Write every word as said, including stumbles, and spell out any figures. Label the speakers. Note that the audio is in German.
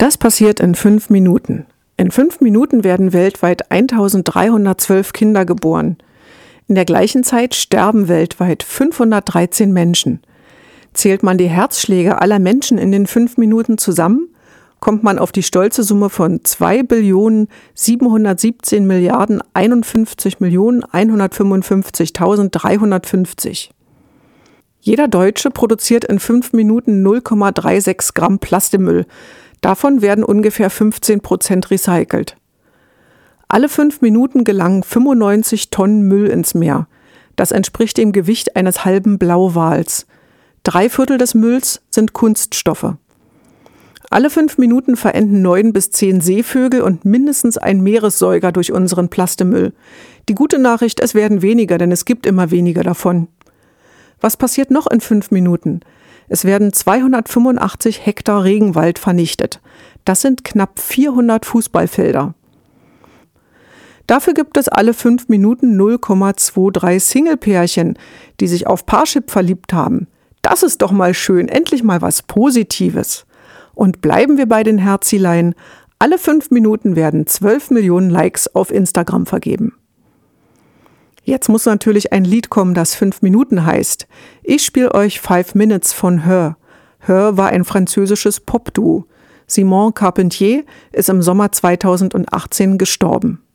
Speaker 1: Das passiert in fünf Minuten. In fünf Minuten werden weltweit eintausenddreihundertzwölf Kinder geboren. In der gleichen Zeit sterben weltweit fünfhundertdreizehn Menschen. Zählt man die Herzschläge aller Menschen in den fünf Minuten zusammen, kommt man auf die stolze Summe von zwei Billionen siebenhundertsiebzehn Milliarden einundfünfzig Millionen hundertfünfundfünfzigtausenddreihundertfünfzig. Jeder Deutsche produziert in fünf Minuten null Komma sechsunddreißig Gramm Plastikmüll. Davon werden ungefähr fünfzehn Prozent recycelt. Alle fünf Minuten gelangen fünfundneunzig Tonnen Müll ins Meer. Das entspricht dem Gewicht eines halben Blauwals. Drei Viertel des Mülls sind Kunststoffe. Alle fünf Minuten verenden neun bis zehn Seevögel und mindestens ein Meeressäuger durch unseren Plastikmüll. Die gute Nachricht, es werden weniger, denn es gibt immer weniger davon. Was passiert noch in fünf Minuten? Es werden zweihundertfünfundachtzig Hektar Regenwald vernichtet. Das sind knapp vierhundert Fußballfelder. Dafür gibt es alle fünf Minuten null Komma dreiundzwanzig Single-Pärchen, die sich auf Parship verliebt haben. Das ist doch mal schön, endlich mal was Positives. Und bleiben wir bei den Herzilein. Alle fünf Minuten werden zwölf Millionen Likes auf Instagram vergeben. Jetzt muss natürlich ein Lied kommen, das fünf Minuten heißt. Ich spiele euch Five Minutes von Her. Her war ein französisches Popduo. Simon Carpentier ist im Sommer zweitausendachtzehn gestorben.